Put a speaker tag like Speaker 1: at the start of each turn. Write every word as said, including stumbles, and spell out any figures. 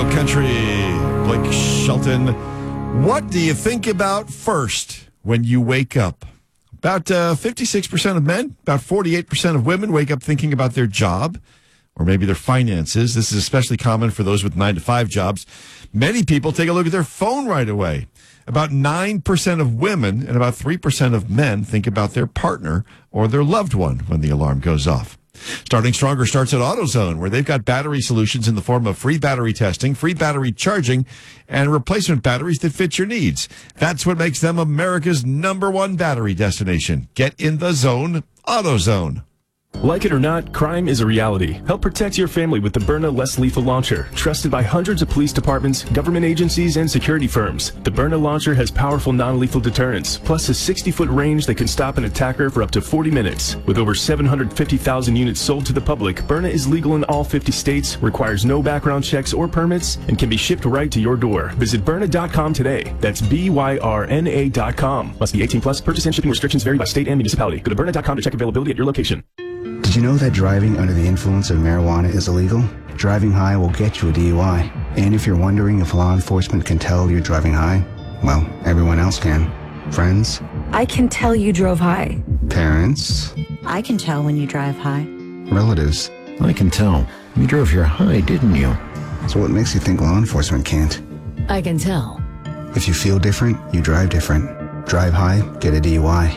Speaker 1: Real Country, Blake Shelton. What do you think about first when you wake up? About uh, fifty-six percent of men, about forty-eight percent of women wake up thinking about their job or maybe their finances. This is especially common for those with nine to five jobs. Many people take a look at their phone right away. About nine percent of women and about three percent of men think about their partner or their loved one when the alarm goes off. Starting Stronger starts at AutoZone, where they've got battery solutions in the form of free battery testing, free battery charging, and replacement batteries that fit your needs. That's what makes them America's number one battery destination. Get in the zone, AutoZone.
Speaker 2: Like it or not, crime is a reality. Help protect your family with the Byrna Less Lethal Launcher, trusted by hundreds of police departments, government agencies, and security firms. The Byrna Launcher has powerful non-lethal deterrence, plus a sixty-foot range that can stop an attacker for up to forty minutes. With over seven hundred fifty thousand units sold to the public, Byrna is legal in all fifty states, requires no background checks or permits, and can be shipped right to your door. Visit Byrna dot com today. That's B Y R N A dot com. Must be eighteen plus. Purchase and shipping restrictions vary by state and municipality. Go to Byrna dot com to check availability at your location.
Speaker 3: Did you know that driving under the influence of marijuana is illegal? Driving high will get you a D U I. And if you're wondering if law enforcement can tell you're driving high, well, everyone else can. Friends?
Speaker 4: I can tell you drove high.
Speaker 3: Parents?
Speaker 5: I can tell when you drive high.
Speaker 3: Relatives?
Speaker 6: I can tell. You drove your high, didn't you?
Speaker 3: So what makes you think law enforcement can't?
Speaker 4: I can tell.
Speaker 3: If you feel different, you drive different. Drive high, get a D U I.